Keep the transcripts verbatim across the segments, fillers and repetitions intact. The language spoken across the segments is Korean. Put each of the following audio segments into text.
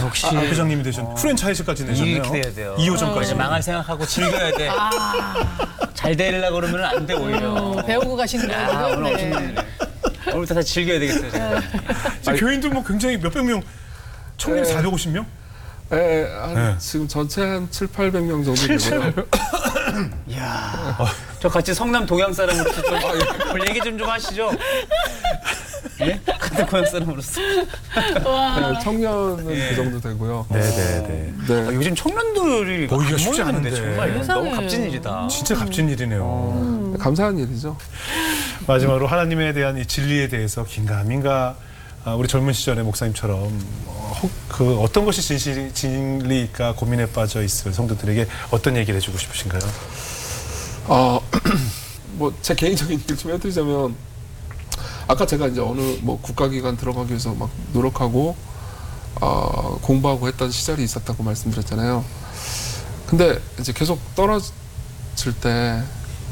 역시 아, 회장님이 되셨. 어. 프랜차이즈까지 내셨네요. 이렇게 돼야 돼요. 이 호점까지. 어, 망할 생각하고 즐겨야 돼. 아. 잘 되려고 그러면 안 돼 오히려. 어, 배우고 가시는 거예요. 아, 오늘 엄청 네. 오늘부터 다 즐겨야 되겠어요. 지금 교인들 뭐 굉장히 몇백 명, 총리 사백오십 명? 네, 한 네. 지금 전체 한 칠팔백 명 정도 되고요. 이야, 어. 저 같이 성남 동양 사람으로서 좀 오늘 얘기 좀 좀 하시죠. 예? 같은 고향 사람으로서. 네, 청년은 네. 그 정도 되고요. 네네네. 네. 아, 요즘 청년들이 보기가 안 쉽지 모이는데 않은데. 정말 세상에. 너무 값진 일이다. 진짜 값진 일이네요. 어, 감사한 일이죠. 마지막으로 하나님에 대한 이 진리에 대해서 긴가민가 아, 우리 젊은 시절의 목사님처럼 어, 혹, 그 어떤 것이 진실, 진리일까 고민에 빠져 있을 성도들에게 어떤 얘기를 해주고 싶으신가요? 어, 뭐 제 개인적인 얘기를 좀 해드리자면 아까 제가 이제 어느 뭐 국가기관 들어가기 위해서 막 노력하고 어, 공부하고 했던 시절이 있었다고 말씀드렸잖아요. 근데 이제 계속 떨어질 때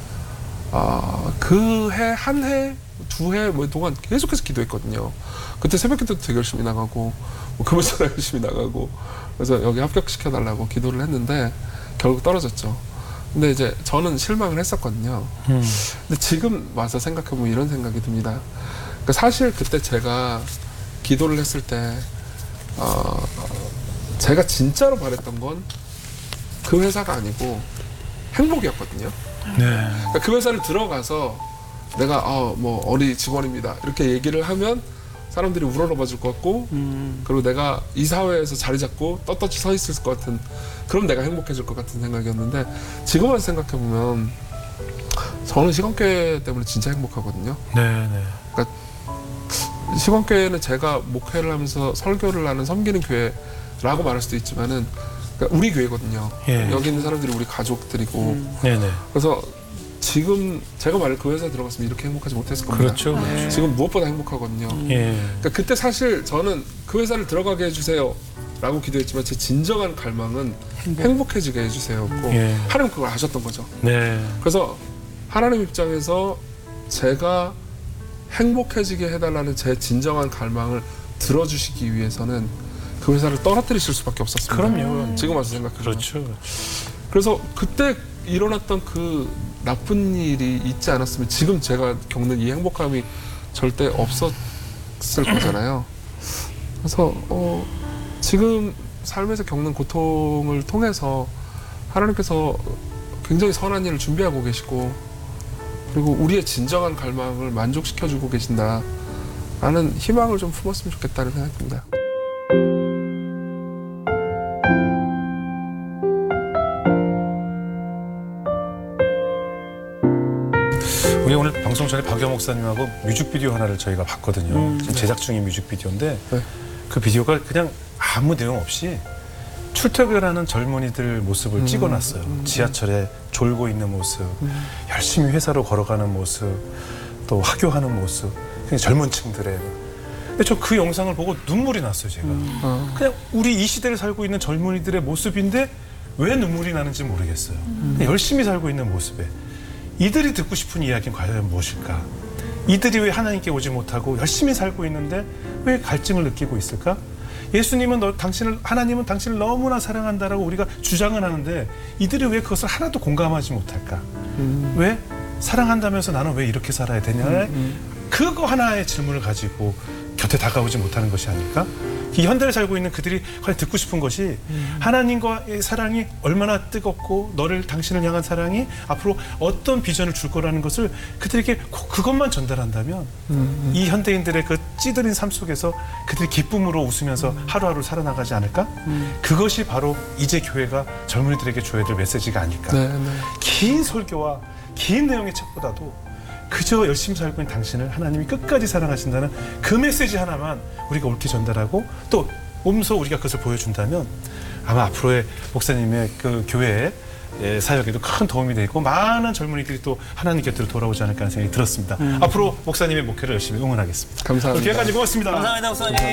아, 그 해, 한 해, 두 해 뭐 동안 계속해서 기도했거든요. 그때 새벽기도 되게 열심히 나가고, 뭐 금요일에 열심히 나가고, 그래서 여기 합격시켜달라고 기도를 했는데, 결국 떨어졌죠. 근데 이제 저는 실망을 했었거든요. 음. 근데 지금 와서 생각해보면 이런 생각이 듭니다. 그러니까 사실 그때 제가 기도를 했을 때, 어, 제가 진짜로 바랬던 건 그 회사가 아니고 행복이었거든요. 네. 그러니까 그 회사를 들어가서 내가 어, 뭐 어리 직원입니다 이렇게 얘기를 하면 사람들이 우러러봐 줄 것 같고 음. 그리고 내가 이 사회에서 자리 잡고 떳떳이 서 있을 것 같은 그럼 내가 행복해질 것 같은 생각이었는데 지금 와서 생각해 보면 저는 시건교회 때문에 진짜 행복하거든요. 네네. 그러니까 시건교회는 제가 목회를 하면서 설교를 하는 섬기는 교회라고 말할 수도 있지만은 그러니까 우리 교회거든요. 예. 여기 있는 사람들이 우리 가족들이고 음. 네네. 그래서 지금 제가 만약 그 회사에 들어갔으면 이렇게 행복하지 못했을 겁니다. 그렇죠. 그렇죠. 지금 무엇보다 행복하거든요. 예. 그러니까 그때 사실 저는 그 회사를 들어가게 해주세요 라고 기도했지만 제 진정한 갈망은 행복. 해지게 해주세요였고 예. 하나님 그걸 아셨던 거죠. 네. 그래서 하나님 입장에서 제가 행복해지게 해달라는 제 진정한 갈망을 들어주시기 위해서는 그 회사를 떨어뜨리실 수밖에 없었습니다. 그럼요. 지금 와서 생각해보면. 그렇죠. 그래서 그때 일어났던 그 나쁜 일이 있지 않았으면 지금 제가 겪는 이 행복감이 절대 없었을 거잖아요. 그래서 어, 지금 삶에서 겪는 고통을 통해서 하나님께서 굉장히 선한 일을 준비하고 계시고 그리고 우리의 진정한 갈망을 만족시켜주고 계신다 라는 희망을 좀 품었으면 좋겠다는 생각이 듭니다. 우리 오늘 방송 전에 박영 목사님하고 뮤직비디오 하나를 저희가 봤거든요. 음, 지금 네. 제작 중인 뮤직비디오인데 네. 그 비디오가 그냥 아무 내용 없이 출퇴근하는 젊은이들 모습을 음, 찍어놨어요. 음, 지하철에 졸고 있는 모습, 음. 열심히 회사로 걸어가는 모습, 또 학교하는 모습, 그냥 젊은 층들의. 근데 저 그 영상을 보고 눈물이 났어요, 제가. 음. 어. 그냥 우리 이 시대를 살고 있는 젊은이들의 모습인데 왜 눈물이 나는지 모르겠어요. 음. 그냥 열심히 살고 있는 모습에. 이들이 듣고 싶은 이야기는 과연 무엇일까? 이들이 왜 하나님께 오지 못하고 열심히 살고 있는데 왜 갈증을 느끼고 있을까? 예수님은 너, 당신을, 하나님은 당신을 너무나 사랑한다라고 우리가 주장을 하는데 이들이 왜 그것을 하나도 공감하지 못할까? 음. 왜? 사랑한다면서 나는 왜 이렇게 살아야 되냐? 음. 그거 하나의 질문을 가지고 곁에 다가오지 못하는 것이 아닐까? 이 현대를 살고 있는 그들이 과연 듣고 싶은 것이 음. 하나님과의 사랑이 얼마나 뜨겁고 너를 당신을 향한 사랑이 앞으로 어떤 비전을 줄 거라는 것을 그들에게 꼭 그것만 전달한다면 음. 이 현대인들의 그 찌들인 삶 속에서 그들이 기쁨으로 웃으면서 음. 하루하루 살아나가지 않을까? 음. 그것이 바로 이제 교회가 젊은이들에게 줘야 될 메시지가 아닐까? 네, 네. 긴 설교와 긴 내용의 책보다도 그저 열심히 살고 있는 당신을 하나님이 끝까지 사랑하신다는 그 메시지 하나만 우리가 옳게 전달하고 또 몸소 우리가 그것을 보여준다면 아마 앞으로의 목사님의 그 교회의 사역에도 큰 도움이 되고 많은 젊은이들이 또 하나님 곁으로 돌아오지 않을까 하는 생각이 들었습니다. 음. 앞으로 목사님의 목회를 열심히 응원하겠습니다. 감사합니다. 오늘 기회까지 고맙습니다. 감사합니다, 목사님.